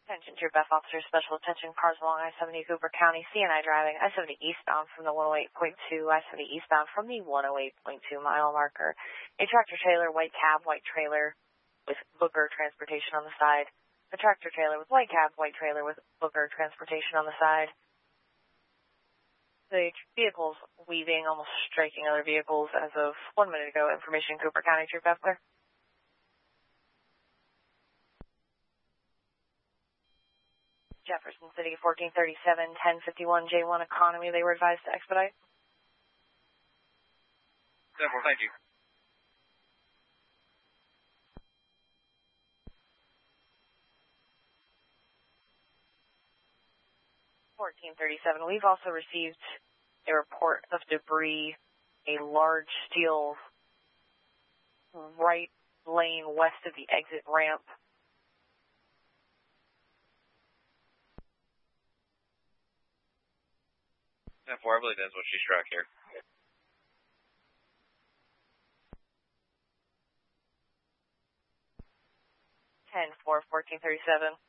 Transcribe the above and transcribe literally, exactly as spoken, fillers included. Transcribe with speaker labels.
Speaker 1: Attention to your Beth Officer, special attention, cars along I seventy Cooper County, C N I driving, I seventy eastbound from the one oh eight point two, I seventy eastbound from the one oh eight point two mile marker. A tractor trailer, white cab, white trailer with Booker transportation on the side. A tractor trailer with white cab, white trailer with Booker transportation on the side. The vehicles weaving, almost striking other vehicles as of one minute ago. Information, Cooper County, Troop F clear. Jefferson City, fourteen thirty-seven, ten fifty-one, J one Economy. They were advised to expedite.
Speaker 2: Simple, thank you.
Speaker 1: fourteen thirty-seven. We've also received a report of debris, a large steel right lane west of the exit ramp.
Speaker 2: ten four, I believe that's what she struck here.
Speaker 1: ten four, fourteen thirty-seven.